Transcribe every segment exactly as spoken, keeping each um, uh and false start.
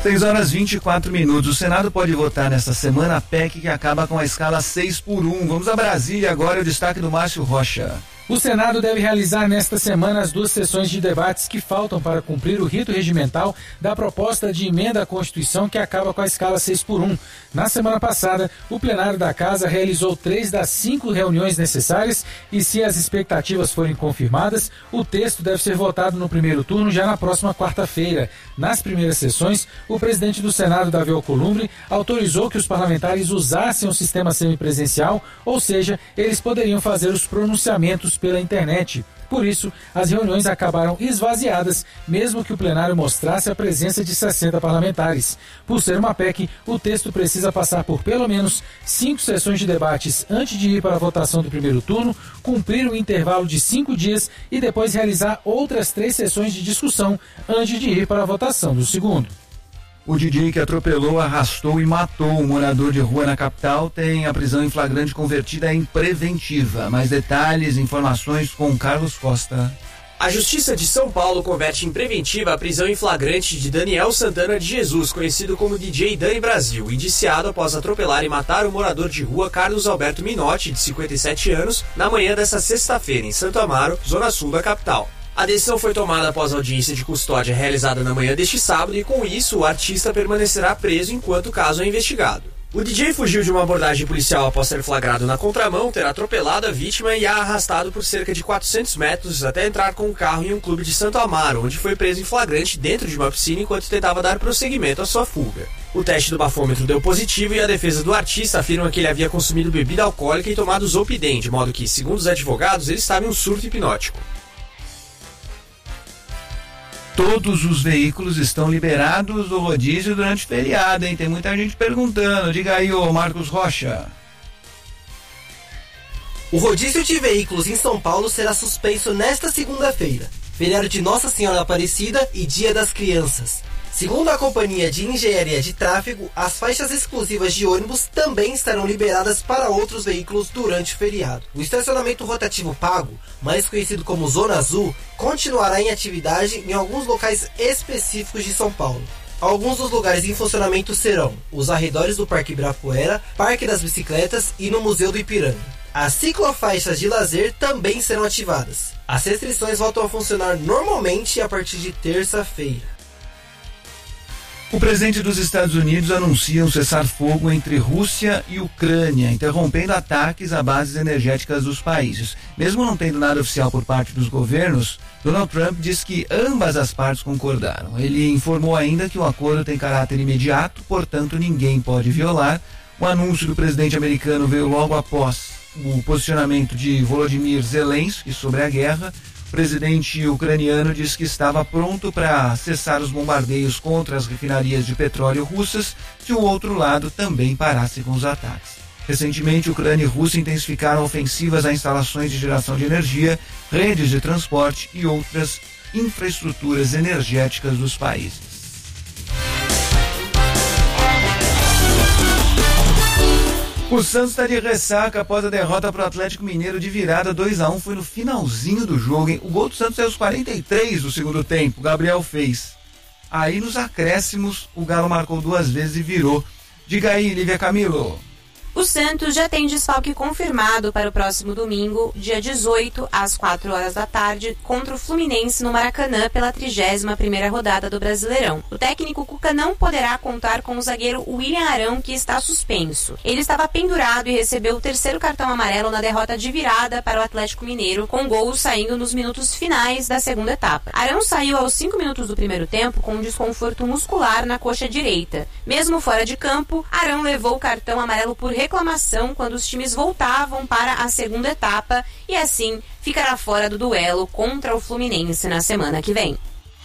seis horas e vinte e quatro minutos. O Senado pode votar nesta semana a P E C que acaba com a escala seis por um. Vamos a Brasília agora, o destaque do Márcio Rocha. O Senado deve realizar nesta semana as duas sessões de debates que faltam para cumprir o rito regimental da proposta de emenda à Constituição que acaba com a escala seis por um. Na semana passada, o plenário da Casa realizou três das cinco reuniões necessárias e, se as expectativas forem confirmadas, o texto deve ser votado no primeiro turno já na próxima quarta-feira. Nas primeiras sessões, o presidente do Senado, Davi Alcolumbre, autorizou que os parlamentares usassem o sistema semipresencial, ou seja, eles poderiam fazer os pronunciamentos pela internet. Por isso, as reuniões acabaram esvaziadas, mesmo que o plenário mostrasse a presença de sessenta parlamentares. Por ser uma P E C, o texto precisa passar por pelo menos cinco sessões de debates antes de ir para a votação do primeiro turno, cumprir um intervalo de cinco dias e depois realizar outras três sessões de discussão antes de ir para a votação do segundo. O D J que atropelou, arrastou e matou um morador de rua na capital tem a prisão em flagrante convertida em preventiva. Mais detalhes, informações com Carlos Costa. A Justiça de São Paulo converte em preventiva a prisão em flagrante de Daniel Santana de Jesus, conhecido como D J Dani Brasil, indiciado após atropelar e matar o morador de rua Carlos Alberto Minotti, de cinquenta e sete anos, na manhã desta sexta-feira, em Santo Amaro, zona sul da capital. A decisão foi tomada após a audiência de custódia realizada na manhã deste sábado e, com isso, o artista permanecerá preso enquanto o caso é investigado. O D J fugiu de uma abordagem policial após ser flagrado na contramão, ter atropelado a vítima e a arrastado por cerca de quatrocentos metros até entrar com o carro em um clube de Santo Amaro, onde foi preso em flagrante dentro de uma piscina enquanto tentava dar prosseguimento à sua fuga. O teste do bafômetro deu positivo e a defesa do artista afirma que ele havia consumido bebida alcoólica e tomado Zolpidem, de modo que, segundo os advogados, ele estava em um surto hipnótico. Todos os veículos estão liberados do rodízio durante o feriado, hein? Tem muita gente perguntando. Diga aí, ô Marcos Rocha. O rodízio de veículos em São Paulo será suspenso nesta segunda-feira, feriado de Nossa Senhora Aparecida e Dia das Crianças. Segundo a Companhia de Engenharia de Tráfego, as faixas exclusivas de ônibus também estarão liberadas para outros veículos durante o feriado. O estacionamento rotativo pago, mais conhecido como Zona Azul, continuará em atividade em alguns locais específicos de São Paulo. Alguns dos lugares em funcionamento serão os arredores do Parque Ibirapuera, Parque das Bicicletas e no Museu do Ipiranga. As ciclofaixas de lazer também serão ativadas. As restrições voltam a funcionar normalmente a partir de terça-feira. O presidente dos Estados Unidos anuncia um cessar-fogo entre Rússia e Ucrânia, interrompendo ataques a bases energéticas dos países. Mesmo não tendo nada oficial por parte dos governos, Donald Trump diz que ambas as partes concordaram. Ele informou ainda que o acordo tem caráter imediato, portanto ninguém pode violar. O anúncio do presidente americano veio logo após o posicionamento de Volodymyr Zelensky sobre a guerra. O presidente ucraniano disse que estava pronto para cessar os bombardeios contra as refinarias de petróleo russas se o outro lado também parasse com os ataques. Recentemente, Ucrânia e Rússia intensificaram ofensivas a instalações de geração de energia, redes de transporte e outras infraestruturas energéticas dos países. O Santos está de ressaca após a derrota para o Atlético Mineiro de virada dois a um. Foi no finalzinho do jogo, hein? O gol do Santos é aos quarenta e três do segundo tempo. O Gabriel fez. Aí nos acréscimos, o Galo marcou duas vezes e virou. Diga aí, Lívia Camilo. O Santos já tem desfalque confirmado para o próximo domingo, dia dezoito, às quatro horas da tarde, contra o Fluminense no Maracanã pela trigésima primeira rodada do Brasileirão. O técnico Cuca não poderá contar com o zagueiro William Arão, que está suspenso. Ele estava pendurado e recebeu o terceiro cartão amarelo na derrota de virada para o Atlético Mineiro, com gols saindo nos minutos finais da segunda etapa. Arão saiu aos cinco minutos do primeiro tempo com um desconforto muscular na coxa direita. Mesmo fora de campo, Arão levou o cartão amarelo por reclamação quando os times voltavam para a segunda etapa e assim ficará fora do duelo contra o Fluminense na semana que vem.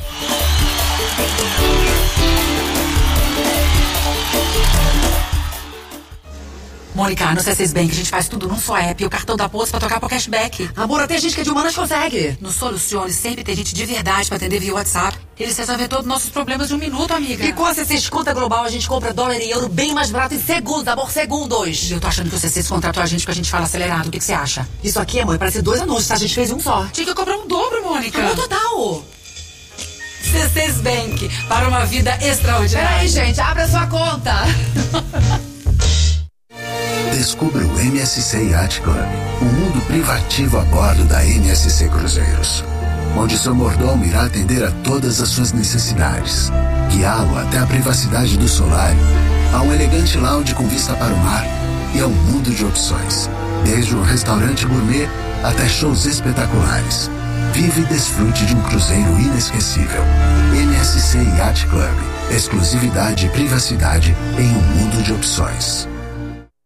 Mônica, no C seis Bank a gente faz tudo num só app e o cartão da Poço pra trocar por cashback. Amor, até gente que é de humanas consegue. No Solucione sempre tem gente de verdade pra atender via WhatsApp. Eles resolvem todos os nossos problemas de um minuto, amiga. E com a C seis Conta Global a gente compra dólar e euro bem mais barato em segundos, amor, segundos. Eu tô achando que o C seis contratou a gente porque a gente fala acelerado. O que, que você acha? Isso aqui, amor, parece dois anúncios, tá? A gente fez um só. Tinha que comprar um dobro, Mônica. Amor, total. C seis Bank, para uma vida extraordinária. Peraí, gente, abra sua conta. Descubra o M S C Yacht Club, um mundo privativo a bordo da M S C Cruzeiros, onde seu mordomo irá atender a todas as suas necessidades, guiá-lo até a privacidade do solário, a um elegante lounge com vista para o mar e a um mundo de opções, desde um restaurante gourmet até shows espetaculares. Vive e desfrute de um cruzeiro inesquecível. M S C Yacht Club, exclusividade e privacidade em um mundo de opções.